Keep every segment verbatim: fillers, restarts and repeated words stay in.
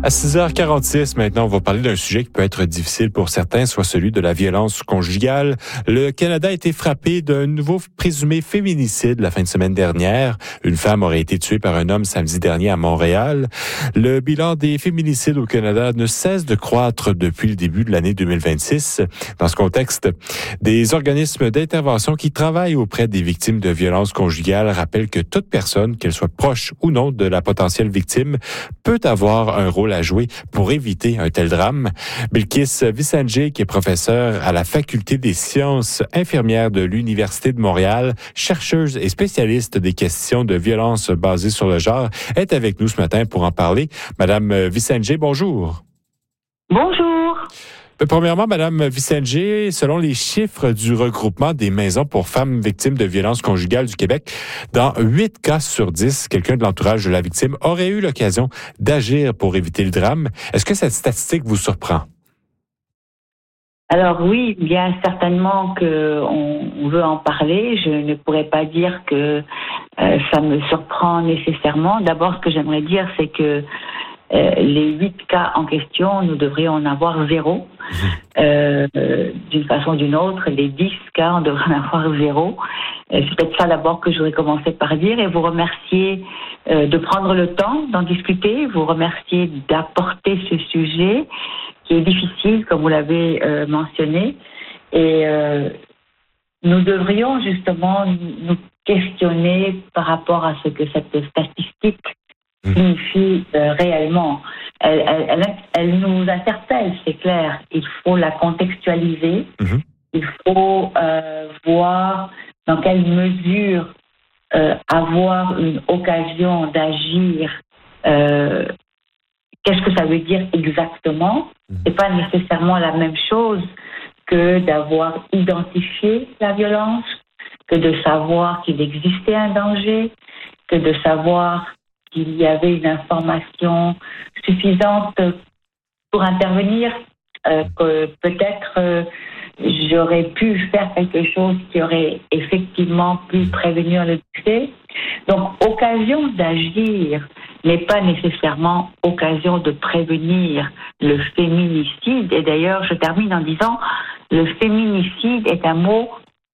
À six heures quarante-six, maintenant, on va parler d'un sujet qui peut être difficile pour certains, soit celui de la violence conjugale. Le Canada a été frappé d'un nouveau présumé féminicide la fin de semaine dernière. Une femme aurait été tuée par un homme samedi dernier à Montréal. Le bilan des féminicides au Canada ne cesse de croître depuis le début de l'année deux mille vingt-six. Dans ce contexte, des organismes d'intervention qui travaillent auprès des victimes de violences conjugales rappellent que toute personne, qu'elle soit proche ou non de la potentielle victime, peut avoir un rôle à jouer pour éviter un tel drame. Bilkis Vissanjé, qui est professeure à la Faculté des sciences infirmières de l'Université de Montréal, chercheuse et spécialiste des questions de violence basées sur le genre, est avec nous ce matin pour en parler. Madame Vissanjé, bonjour. Bonjour. Premièrement, Madame Vissanjé, selon les chiffres du regroupement des maisons pour femmes victimes de violences conjugales du Québec, dans huit cas sur dix, quelqu'un de l'entourage de la victime aurait eu l'occasion d'agir pour éviter le drame. Est-ce que cette statistique vous surprend? Alors oui, bien certainement qu'on on veut en parler. Je ne pourrais pas dire que euh, ça me surprend nécessairement. D'abord, ce que j'aimerais dire, c'est que Euh, les huit cas en question, nous devrions en avoir zéro. Euh, euh, d'une façon ou d'une autre, les dix cas, on devrait en avoir zéro. Euh, c'est peut-être ça d'abord que je voudrais commencer par dire et vous remercier euh, de prendre le temps d'en discuter, vous remercier d'apporter ce sujet qui est difficile, comme vous l'avez euh, mentionné. Et euh, nous devrions justement nous questionner par rapport à ce que cette statistique signifie euh, réellement. Elle, elle, elle, elle nous interpelle, c'est clair. Il faut la contextualiser. Mm-hmm. Il faut euh, voir dans quelle mesure euh, avoir une occasion d'agir. Euh, qu'est-ce que ça veut dire exactement? C'est pas nécessairement la même chose que d'avoir identifié la violence, que de savoir qu'il existait un danger, que de savoir qu'il y avait une information suffisante pour intervenir, euh, que peut-être euh, j'aurais pu faire quelque chose qui aurait effectivement pu prévenir le décès. Donc, occasion d'agir n'est pas nécessairement occasion de prévenir le féminicide. Et d'ailleurs, je termine en disant, le féminicide est un mot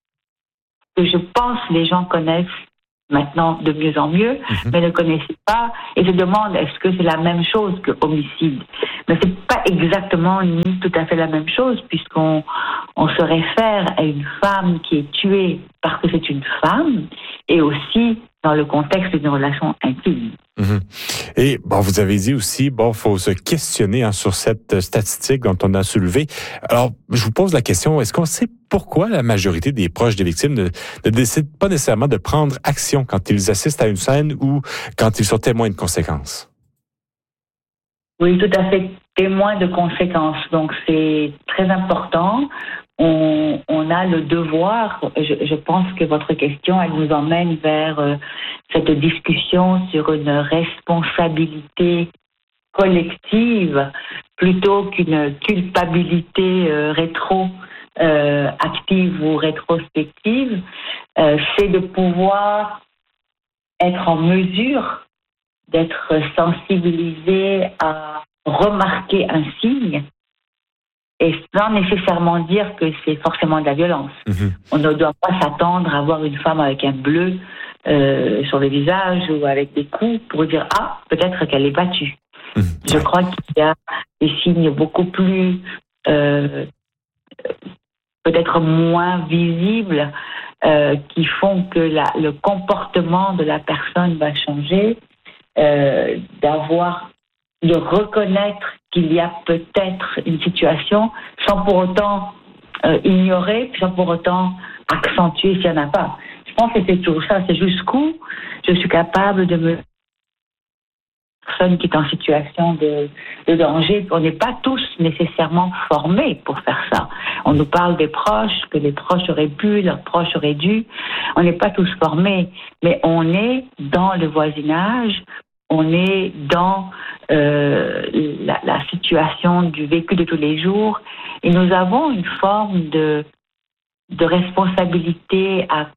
que je pense les gens connaissent maintenant de mieux en mieux, mmh. mais ne connaissent pas et se demandent est-ce que c'est la même chose que homicide. Mais c'est pas exactement ni tout à fait la même chose puisqu'on on se réfère à une femme qui est tuée parce que c'est une femme et aussi dans le contexte d'une relation intime. Mmh. Et bon, vous avez dit aussi, bon, faut se questionner hein, sur cette statistique dont on a soulevé. Alors, je vous pose la question, est-ce qu'on sait pourquoi la majorité des proches des victimes ne, ne décident pas nécessairement de prendre action quand ils assistent à une scène ou quand ils sont témoins de conséquences? Oui, tout à fait, témoins de conséquences. Donc, c'est très important. On, on a le devoir, je, je pense que votre question, elle nous emmène vers euh, cette discussion sur une responsabilité collective plutôt qu'une culpabilité euh, rétro euh, active ou rétrospective. Euh, c'est de pouvoir être en mesure d'être sensibilisé à remarquer un signe et sans nécessairement dire que c'est forcément de la violence. Mmh. On ne doit pas s'attendre à voir une femme avec un bleu euh, sur le visage ou avec des coups pour dire « Ah, peut-être qu'elle est battue mmh. ». Je crois qu'il y a des signes beaucoup plus, euh, peut-être moins visibles euh, qui font que la, le comportement de la personne va changer, euh, d'avoir, de reconnaître qu'il y a peut-être une situation sans pour autant euh, ignorer, sans pour autant accentuer s'il n'y en a pas. Je pense que c'est toujours ça, c'est jusqu'où je suis capable de me... personne qui est en situation de, de danger. On n'est pas tous nécessairement formés pour faire ça. On nous parle des proches, que les proches auraient pu, leurs proches auraient dû. On n'est pas tous formés, mais on est dans le voisinage, on est dans euh, la, la situation du vécu de tous les jours et nous avons une forme de, de responsabilité à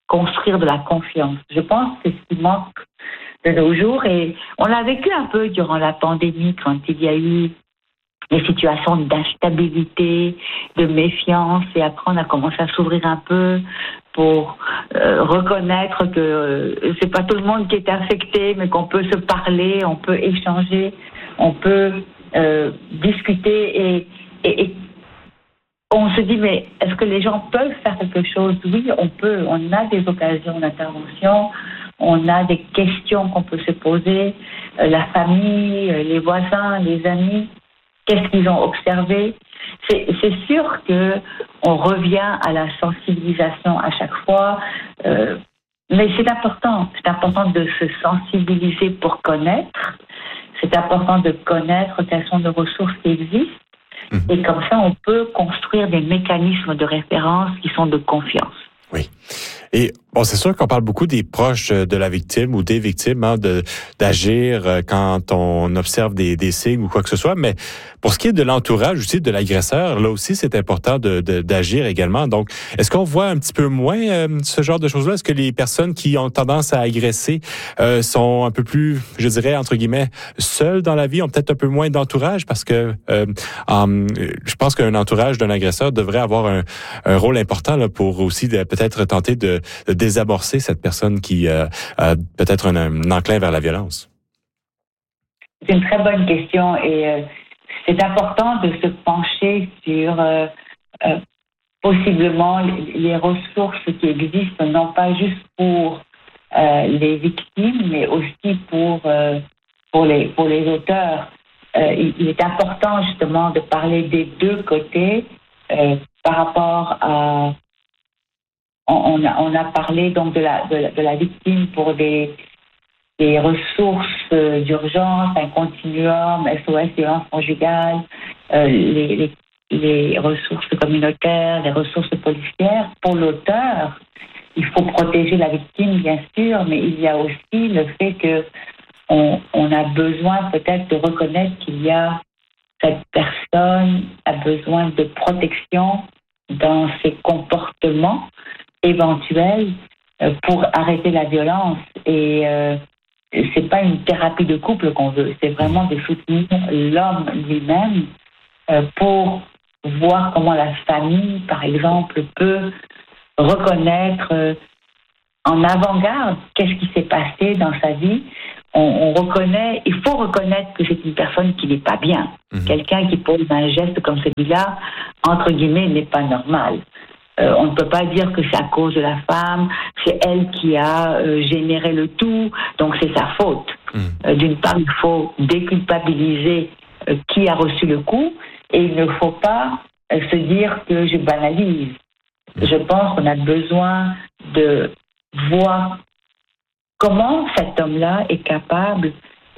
construire de la confiance. Je pense que c'est ce qui manque de nos jours et on l'a vécu un peu durant la pandémie quand il y a eu des situations d'instabilité, de méfiance et après on a commencé à s'ouvrir un peu pour euh, reconnaître que euh, c'est pas tout le monde qui est infecté mais qu'on peut se parler, on peut échanger, on peut euh, discuter et, et, et on se dit, mais est-ce que les gens peuvent faire quelque chose? Oui, on peut. On a des occasions d'intervention, on a des questions qu'on peut se poser. Euh, la famille, euh, les voisins, les amis, qu'est-ce qu'ils ont observé? C'est, c'est sûr que on revient à la sensibilisation à chaque fois, euh, mais c'est important. C'est important de se sensibiliser pour connaître. C'est important de connaître quelles sont les ressources qui existent. Et comme ça, on peut construire des mécanismes de référence qui sont de confiance. Oui. Et bon, c'est sûr qu'on parle beaucoup des proches de la victime ou des victimes, hein, de, d'agir quand on observe des, des signes ou quoi que ce soit. Mais pour ce qui est de l'entourage aussi de l'agresseur, là aussi, c'est important de, de, d'agir également. Donc, est-ce qu'on voit un petit peu moins euh, ce genre de choses-là? Est-ce que les personnes qui ont tendance à agresser euh, sont un peu plus, je dirais, entre guillemets, seules dans la vie, ont peut-être un peu moins d'entourage? Parce que euh, um, je pense qu'un entourage d'un agresseur devrait avoir un, un rôle important là, pour aussi de, peut-être tenter de, de désamorcer cette personne qui euh, a peut-être un, un enclin vers la violence. C'est une très bonne question et euh, c'est important de se pencher sur euh, euh, possiblement les, les ressources qui existent, non pas juste pour euh, les victimes, mais aussi pour, euh, pour, les, pour les auteurs. Euh, il, il est important justement de parler des deux côtés euh, par rapport à... On a, on a parlé donc de la, de la, de la victime pour des, des ressources d'urgence, un continuum, S O S, violence conjugale, euh, les, les, les ressources communautaires, les ressources policières. Pour l'auteur, il faut protéger la victime, bien sûr, mais il y a aussi le fait que on, on a besoin peut-être de reconnaître qu'il y a cette personne a besoin de protection dans ses comportements éventuels euh, pour arrêter la violence. Et euh, c'est pas une thérapie de couple qu'on veut, c'est vraiment de soutenir l'homme lui-même euh, pour voir comment la famille, par exemple, peut reconnaître euh, en avant-garde qu'est-ce qui s'est passé dans sa vie. On, on reconnaît, il faut reconnaître que c'est une personne qui n'est pas bien. Mmh. Quelqu'un qui pose un geste comme celui-là, entre guillemets, n'est pas normal. Euh, on ne peut pas dire que c'est à cause de la femme, c'est elle qui a euh, généré le tout, donc c'est sa faute. Mmh. Euh, d'une part, il faut déculpabiliser euh, qui a reçu le coup, et il ne faut pas euh, se dire que je banalise. Mmh. Je pense qu'on a besoin de voir comment cet homme-là est capable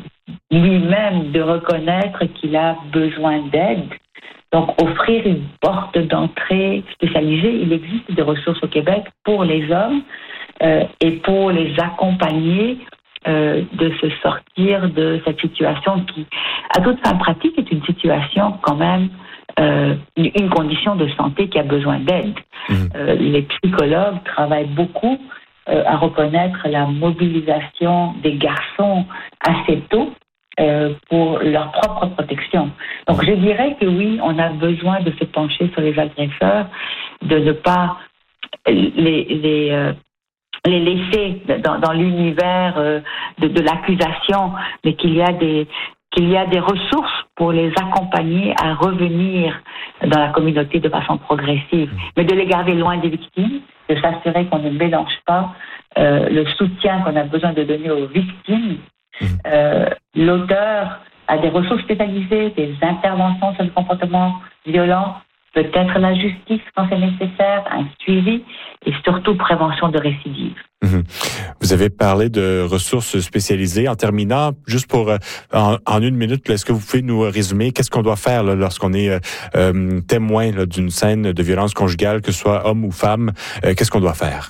lui-même de reconnaître qu'il a besoin d'aide. Donc, offrir une porte d'entrée spécialisée. Il existe des ressources au Québec pour les hommes euh, et pour les accompagner euh, de se sortir de cette situation qui, à toute fin pratique, est une situation quand même, euh, une condition de santé qui a besoin d'aide. Mmh. Euh, les psychologues travaillent beaucoup euh, à reconnaître la mobilisation des garçons assez tôt Euh, pour leur propre protection. Donc, je dirais que oui, on a besoin de se pencher sur les agresseurs, de ne pas les, les, euh, les laisser dans, dans l'univers euh, de, de l'accusation, mais qu'il y a des qu'il y a des ressources pour les accompagner à revenir dans la communauté de façon progressive, mais de les garder loin des victimes, de s'assurer qu'on ne mélange pas euh, le soutien qu'on a besoin de donner aux victimes. Euh, l'auteur a des ressources spécialisées, des interventions sur le comportement violent, peut-être la justice quand c'est nécessaire, un suivi et surtout prévention de récidive. Mmh. Vous avez parlé de ressources spécialisées. En terminant, juste pour euh, en, en une minute, est-ce que vous pouvez nous résumer qu'est-ce qu'on doit faire là, lorsqu'on est euh, euh, témoin là, d'une scène de violence conjugale, que ce soit homme ou femme, euh, qu'est-ce qu'on doit faire?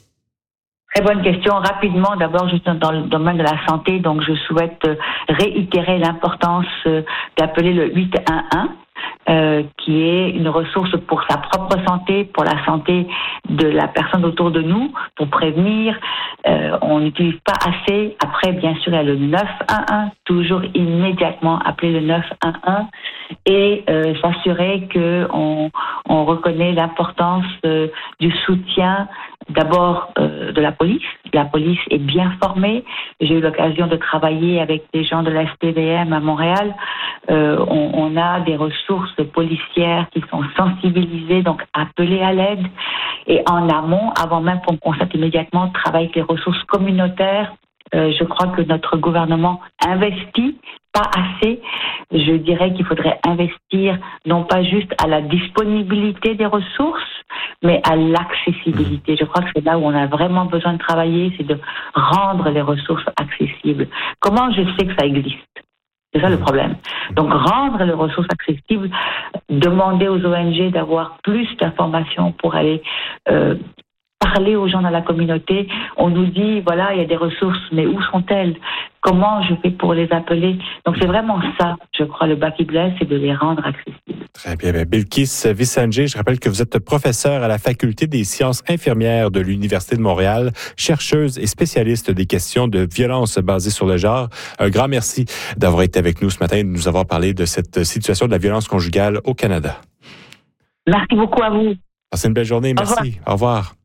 Très bonne question. Rapidement, d'abord, juste dans le domaine de la santé, donc je souhaite réitérer l'importance d'appeler le huit un un. euh, qui est une ressource pour sa propre santé, pour la santé de la personne autour de nous, pour prévenir. Euh, on n'utilise pas assez. Après, bien sûr, il y a le neuf un un, toujours immédiatement appeler le neuf un un et euh, s'assurer que on, on reconnaît l'importance euh, du soutien d'abord euh, de la police. La police est bien formée. J'ai eu l'occasion de travailler avec des gens de la S P V M à Montréal. Euh, on, on a des ressources policières qui sont sensibilisées, donc appelées à l'aide. Et en amont, avant même qu'on constate immédiatement, travailler avec les ressources communautaires. Euh, je crois que notre gouvernement investit pas assez. Je dirais qu'il faudrait investir non pas juste à la disponibilité des ressources, mais à l'accessibilité. Je crois que c'est là où on a vraiment besoin de travailler, c'est de rendre les ressources accessibles. Comment je sais que ça existe ? C'est ça le problème. Donc, rendre les ressources accessibles, demander aux O N G d'avoir plus d'informations pour aller euh, parler aux gens dans la communauté. On nous dit, voilà, il y a des ressources, mais où sont-elles ? Comment je fais pour les appeler ? Donc, c'est vraiment ça, je crois, le bas qui blesse, c'est de les rendre accessibles. Très bien. bien. Bilkis Vissanjé, je rappelle que vous êtes professeur à la Faculté des sciences infirmières de l'Université de Montréal, chercheuse et spécialiste des questions de violence basées sur le genre. Un grand merci d'avoir été avec nous ce matin et de nous avoir parlé de cette situation de la violence conjugale au Canada. Merci beaucoup à vous. Passez une belle journée. Merci. Au revoir. Au revoir.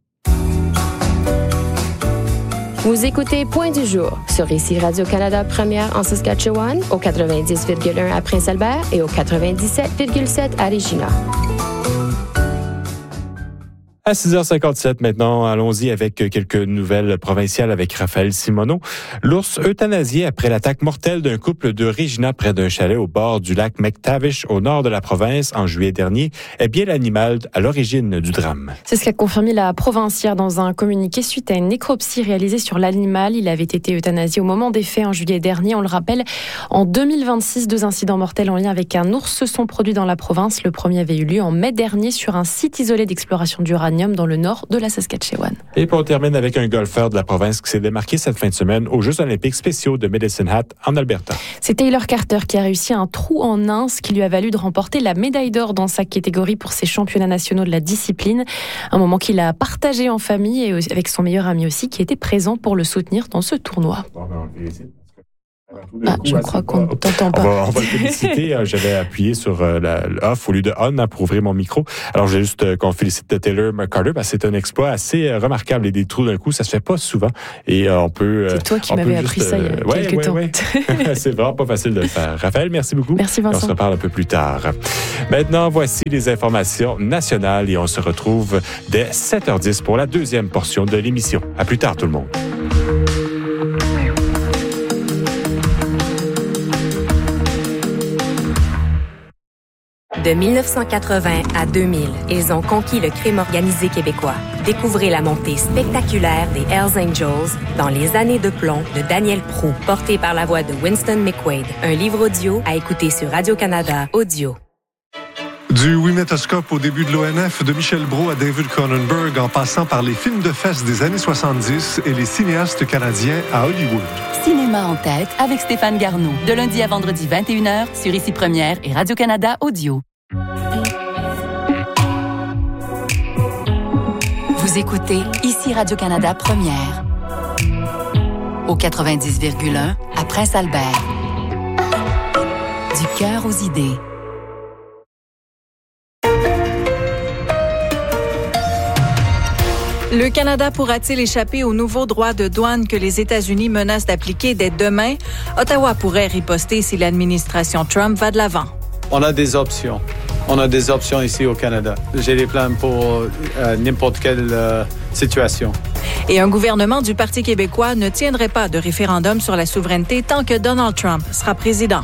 Vous écoutez Point du jour sur ici Radio-Canada Première en Saskatchewan, au quatre-vingt-dix virgule un à Prince-Albert et au quatre-vingt-dix-sept virgule sept à Regina. À six heures cinquante-sept maintenant, allons-y avec quelques nouvelles provinciales avec Raphaël Simoneau. L'ours euthanasié après l'attaque mortelle d'un couple de Regina près d'un chalet au bord du lac McTavish au nord de la province en juillet dernier est bien l'animal à l'origine du drame. C'est ce qu'a confirmé la provincière dans un communiqué suite à une nécropsie réalisée sur l'animal. Il avait été euthanasié au moment des faits en juillet dernier. On le rappelle, en deux mille vingt-six, deux incidents mortels en lien avec un ours se sont produits dans la province. Le premier avait eu lieu en mai dernier sur un site isolé d'exploration d'uranium dans le nord de la Saskatchewan. Et puis on termine avec un golfeur de la province qui s'est démarqué cette fin de semaine aux Jeux olympiques spéciaux de Medicine Hat en Alberta. C'est Taylor Carter qui a réussi un trou en un, ce qui lui a valu de remporter la médaille d'or dans sa catégorie pour ses championnats nationaux de la discipline. Un moment qu'il a partagé en famille et avec son meilleur ami aussi qui était présent pour le soutenir dans ce tournoi. Bon, ben on le félicite. Ah, je crois qu'on ne t'entend pas. On va, on va le féliciter. J'avais appuyé sur euh, la, le off au lieu de on hein, pour ouvrir mon micro. Alors, j'ai juste euh, qu'on félicite Taylor Carter parce que c'est un exploit assez euh, remarquable. Et des trous d'un coup, ça se fait pas souvent. Et euh, on peut... Euh, c'est toi qui m'avais appris ça il y a ouais, quelques ouais, temps. Ouais. C'est vraiment pas facile de le faire. Raphaël, merci beaucoup. Merci Vincent. On se reparle un peu plus tard. Maintenant, voici les informations nationales et on se retrouve dès sept heures dix pour la deuxième portion de l'émission. À plus tard, tout le monde. De mille neuf cent quatre-vingts à deux mille, ils ont conquis le crime organisé québécois. Découvrez la montée spectaculaire des Hells Angels dans Les années de plomb de Daniel Proulx, porté par la voix de Winston McQuaid. Un livre audio à écouter sur Radio-Canada Audio. Du Wimetoscope au début de l'O N F, de Michel Brault à David Cronenberg, en passant par les films de fesses des années soixante-dix et les cinéastes canadiens à Hollywood. Cinéma en tête avec Stéphane Garneau, de lundi à vendredi vingt et une heures sur Ici Première et Radio-Canada Audio. Vous écoutez Ici Radio-Canada Première au quatre-vingt-dix virgule un à Prince-Albert. Du cœur aux idées. Le Canada pourra-t-il échapper aux nouveaux droits de douane que les États-Unis menacent d'appliquer dès demain? Ottawa pourrait riposter si l'administration Trump va de l'avant. On a des options. On a des options ici au Canada. J'ai des plans pour euh, n'importe quelle euh, situation. Et un gouvernement du Parti québécois ne tiendrait pas de référendum sur la souveraineté tant que Donald Trump sera président.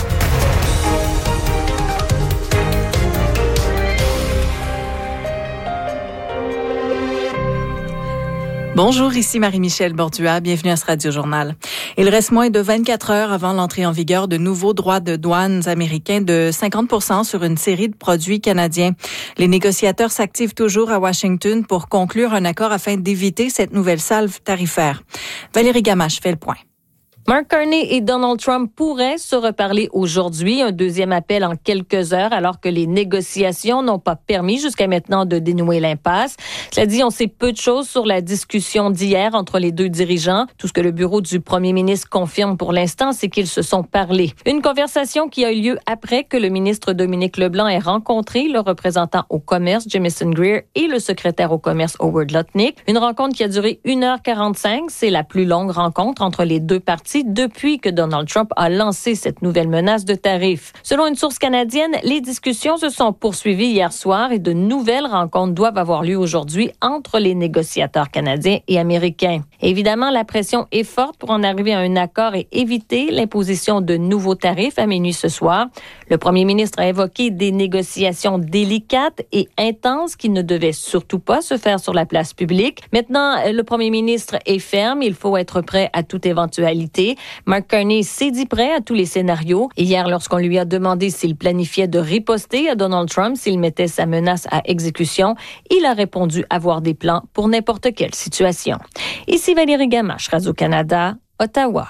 Bonjour, ici Marie-Michel Bordua. Bienvenue à ce Radio-Journal. Il reste moins de vingt-quatre heures avant l'entrée en vigueur de nouveaux droits de douane américains de cinquante pour cent sur une série de produits canadiens. Les négociateurs s'activent toujours à Washington pour conclure un accord afin d'éviter cette nouvelle salve tarifaire. Valérie Gamache fait le point. Mark Carney et Donald Trump pourraient se reparler aujourd'hui. Un deuxième appel en quelques heures alors que les négociations n'ont pas permis jusqu'à maintenant de dénouer l'impasse. Cela dit, on sait peu de choses sur la discussion d'hier entre les deux dirigeants. Tout ce que le bureau du premier ministre confirme pour l'instant, c'est qu'ils se sont parlé. Une conversation qui a eu lieu après que le ministre Dominique Leblanc ait rencontré le représentant au commerce, Jamieson Greer, et le secrétaire au commerce, Howard Lutnick. Une rencontre qui a duré une heure quarante-cinq. C'est la plus longue rencontre entre les deux parties depuis que Donald Trump a lancé cette nouvelle menace de tarifs. Selon une source canadienne, les discussions se sont poursuivies hier soir et de nouvelles rencontres doivent avoir lieu aujourd'hui entre les négociateurs canadiens et américains. Évidemment, la pression est forte pour en arriver à un accord et éviter l'imposition de nouveaux tarifs à minuit ce soir. Le premier ministre a évoqué des négociations délicates et intenses qui ne devaient surtout pas se faire sur la place publique. Maintenant, le premier ministre est ferme. Il faut être prêt à toute éventualité. Mark Carney s'est dit prêt à tous les scénarios. Hier, lorsqu'on lui a demandé s'il planifiait de riposter à Donald Trump s'il mettait sa menace à exécution, il a répondu avoir des plans pour n'importe quelle situation. Ici Valérie Gamache, Radio-Canada, Ottawa.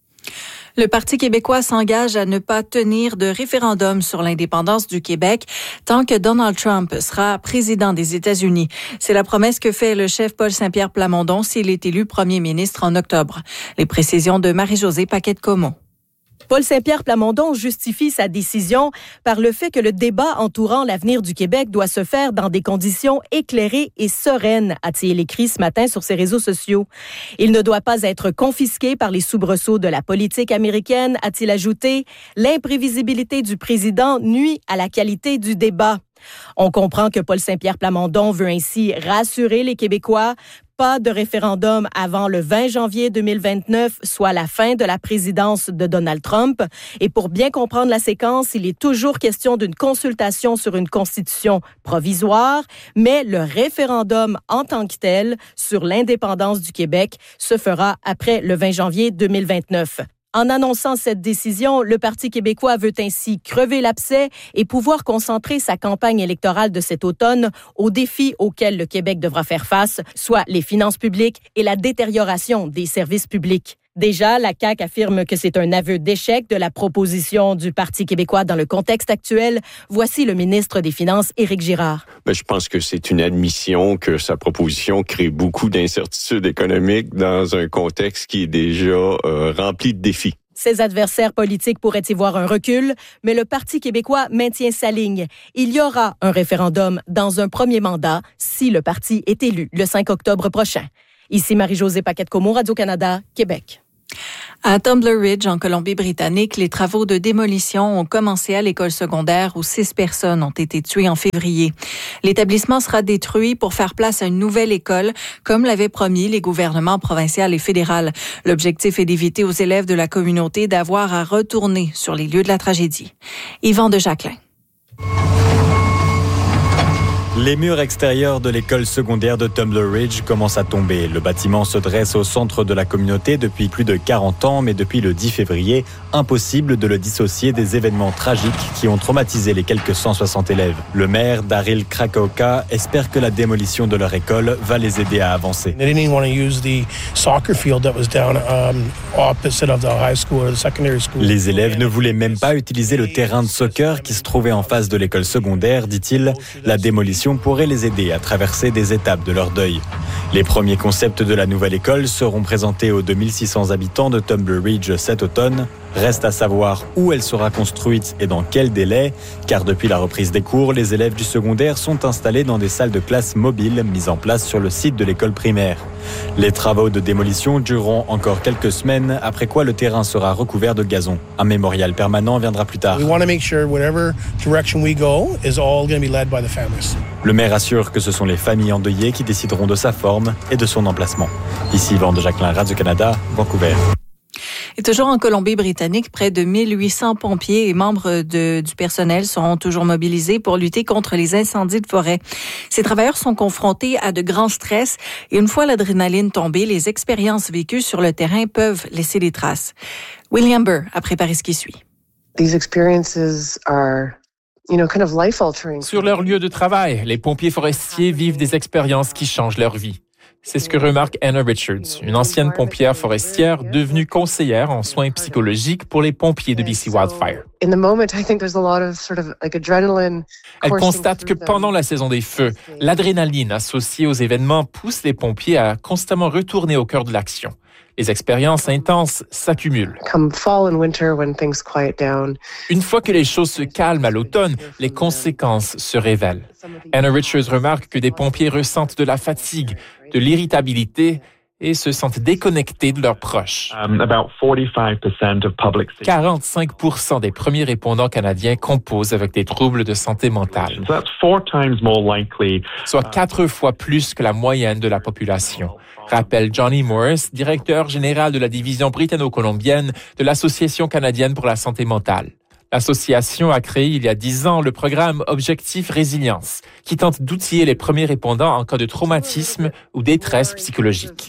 Le Parti québécois s'engage à ne pas tenir de référendum sur l'indépendance du Québec tant que Donald Trump sera président des États-Unis. C'est la promesse que fait le chef Paul Saint-Pierre Plamondon s'il est élu premier ministre en octobre. Les précisions de Marie-Josée Paquette-Comeau. Paul Saint-Pierre Plamondon justifie sa décision par le fait que le débat entourant l'avenir du Québec doit se faire dans des conditions éclairées et sereines, a-t-il écrit ce matin sur ses réseaux sociaux. Il ne doit pas être confisqué par les soubresauts de la politique américaine, a-t-il ajouté. L'imprévisibilité du président nuit à la qualité du débat. On comprend que Paul Saint-Pierre Plamondon veut ainsi rassurer les Québécois. Pas de référendum avant le vingt janvier deux mille vingt-neuf, soit la fin de la présidence de Donald Trump. Et pour bien comprendre la séquence, il est toujours question d'une consultation sur une constitution provisoire, mais le référendum en tant que tel sur l'indépendance du Québec se fera après le vingt janvier deux mille vingt-neuf. En annonçant cette décision, le Parti québécois veut ainsi crever l'abcès et pouvoir concentrer sa campagne électorale de cet automne aux défis auxquels le Québec devra faire face, soit les finances publiques et la détérioration des services publics. Déjà, la C A Q affirme que c'est un aveu d'échec de la proposition du Parti québécois dans le contexte actuel. Voici le ministre des Finances, Éric Girard. Ben, je pense que c'est une admission que sa proposition crée beaucoup d'incertitudes économiques dans un contexte qui est déjà euh, rempli de défis. Ses adversaires politiques pourraient y voir un recul, mais le Parti québécois maintient sa ligne. Il y aura un référendum dans un premier mandat si le parti est élu le cinq octobre prochain. Ici Marie-Josée Paquette-Comeau, Radio-Canada, Québec. À Tumbler Ridge, en Colombie-Britannique, les travaux de démolition ont commencé à l'école secondaire où six personnes ont été tuées en février. L'établissement sera détruit pour faire place à une nouvelle école, comme l'avaient promis les gouvernements provincial et fédéral. L'objectif est d'éviter aux élèves de la communauté d'avoir à retourner sur les lieux de la tragédie. Yvan de Jacquelin. Les murs extérieurs de l'école secondaire de Tumbler Ridge commencent à tomber. Le bâtiment se dresse au centre de la communauté depuis plus de quarante ans, mais depuis le dix février, impossible de le dissocier des événements tragiques qui ont traumatisé les quelques cent soixante élèves. Le maire, Daryl Krakauka, espère que la démolition de leur école va les aider à avancer. Les élèves ne voulaient même pas utiliser le terrain de soccer qui se trouvait en face de l'école secondaire, dit-il. La démolition pourrait les aider à traverser des étapes de leur deuil. Les premiers concepts de la nouvelle école seront présentés aux deux mille six cents habitants de Tumbler Ridge cet automne. Reste à savoir où elle sera construite et dans quel délai, car depuis la reprise des cours, les élèves du secondaire sont installés dans des salles de classe mobiles mises en place sur le site de l'école primaire. Les travaux de démolition dureront encore quelques semaines, après quoi le terrain sera recouvert de gazon. Un mémorial permanent viendra plus tard. Le maire assure que ce sont les familles endeuillées qui décideront de sa forme et de son emplacement. Ici Yvan de Jacquelin, Radio-Canada, Vancouver. Et toujours en Colombie-Britannique, près de mille huit cents pompiers et membres de, du personnel sont toujours mobilisés pour lutter contre les incendies de forêt. Ces travailleurs sont confrontés à de grands stress et une fois l'adrénaline tombée, les expériences vécues sur le terrain peuvent laisser des traces. William Burr a préparé ce qui suit. These experiences are You know, kind of life altering. Sur leur lieu de travail, les pompiers forestiers vivent des expériences qui changent leur vie. C'est ce que remarque Anna Richards, une ancienne pompière forestière devenue conseillère en soins psychologiques pour les pompiers de B C Wildfire. Elle constate que pendant la saison des feux, l'adrénaline associée aux événements pousse les pompiers à constamment retourner au cœur de l'action. Les expériences intenses s'accumulent. Une fois que les choses se calment à l'automne, les conséquences se révèlent. Anna Richards remarque que des pompiers ressentent de la fatigue, de l'irritabilité et se sentent déconnectés de leurs proches. quarante-cinq pour cent des premiers répondants canadiens composent avec des troubles de santé mentale, soit quatre fois plus que la moyenne de la population, rappelle Johnny Morris, directeur général de la division britanno-colombienne de l'Association canadienne pour la santé mentale. L'association a créé il y a dix ans le programme Objectif Résilience, qui tente d'outiller les premiers répondants en cas de traumatisme ou détresse psychologique.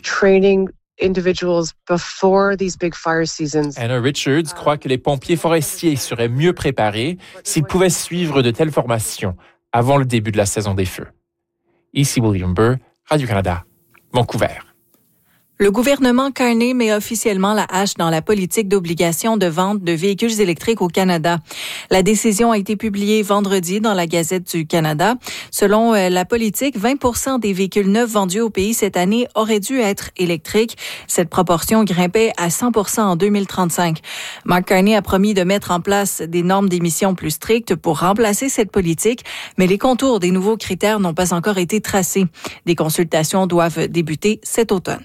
Anna Richards croit que les pompiers forestiers seraient mieux préparés s'ils pouvaient suivre de telles formations avant le début de la saison des feux. Ici William Burr, Radio-Canada, Vancouver. Le gouvernement Carney met officiellement la hache dans la politique d'obligation de vente de véhicules électriques au Canada. La décision a été publiée vendredi dans la Gazette du Canada. Selon la politique, vingt pour cent des véhicules neufs vendus au pays cette année auraient dû être électriques. Cette proportion grimpait à cent pour cent en deux mille trente-cinq. Mark Carney a promis de mettre en place des normes d'émissions plus strictes pour remplacer cette politique, mais les contours des nouveaux critères n'ont pas encore été tracés. Des consultations doivent débuter cet automne.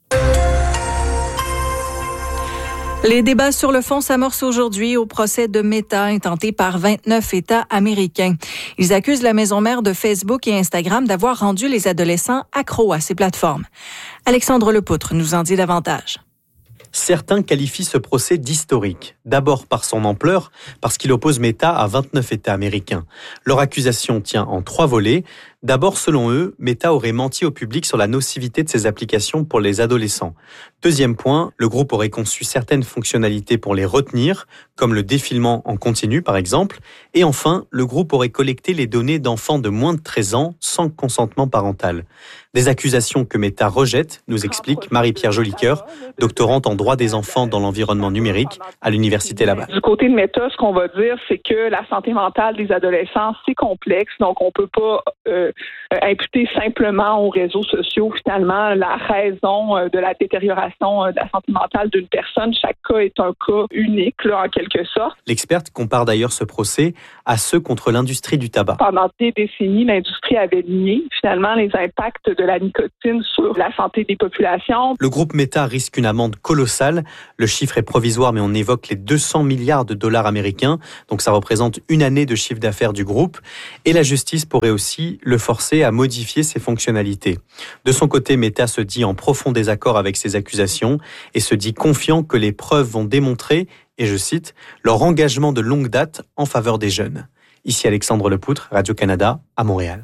Les débats sur le fond s'amorcent aujourd'hui au procès de Meta intenté par vingt-neuf États américains. Ils accusent la maison mère de Facebook et Instagram d'avoir rendu les adolescents accros à ces plateformes. Alexandre Lepoutre nous en dit davantage. Certains qualifient ce procès d'historique, d'abord par son ampleur, parce qu'il oppose Meta à vingt-neuf États américains. Leur accusation tient en trois volets. D'abord, selon eux, Meta aurait menti au public sur la nocivité de ses applications pour les adolescents. Deuxième point, le groupe aurait conçu certaines fonctionnalités pour les retenir, comme le défilement en continu par exemple. Et enfin, le groupe aurait collecté les données d'enfants de moins de treize ans sans consentement parental. Des accusations que Meta rejette, nous explique Marie-Pierre Jolicoeur, doctorante en droit des enfants dans l'environnement numérique à l'Université Laval. Du côté de Meta, ce qu'on va dire, c'est que la santé mentale des adolescents, c'est complexe, donc on peut pas euh, imputer simplement aux réseaux sociaux, finalement, la raison de la détérioration de la santé mentale d'une personne. Chaque cas est un cas unique, là, en quelque sorte. L'experte compare d'ailleurs ce procès à ceux contre l'industrie du tabac. Pendant des décennies, l'industrie avait nié, finalement, les impacts de la nicotine sur la santé des populations. Le groupe Meta risque une amende colossale. Le chiffre est provisoire, mais on évoque les deux cents milliards de dollars américains. Donc ça représente une année de chiffre d'affaires du groupe. Et la justice pourrait aussi le forcer à modifier ses fonctionnalités. De son côté, Meta se dit en profond désaccord avec ces accusations et se dit confiant que les preuves vont démontrer, et je cite, leur engagement de longue date en faveur des jeunes. Ici Alexandre Lepoutre, Radio-Canada, à Montréal.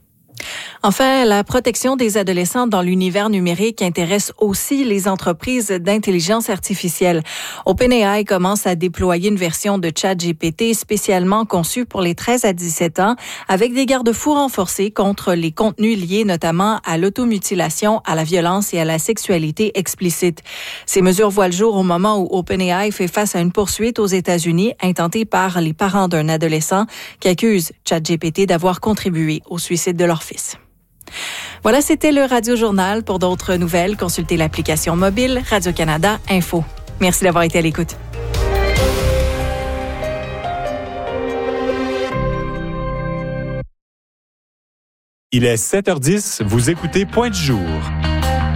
Enfin, la protection des adolescents dans l'univers numérique intéresse aussi les entreprises d'intelligence artificielle. OpenAI commence à déployer une version de ChatGPT spécialement conçue pour les treize à dix-sept ans avec des garde-fous renforcés contre les contenus liés notamment à l'automutilation, à la violence et à la sexualité explicite. Ces mesures voient le jour au moment où OpenAI fait face à une poursuite aux États-Unis intentée par les parents d'un adolescent qui accuse ChatGPT d'avoir contribué au suicide de leur fils. Voilà, c'était le Radio-Journal. Pour d'autres nouvelles, consultez l'application mobile Radio-Canada Info. Merci d'avoir été à l'écoute. Il est sept heures dix, vous écoutez Point du jour.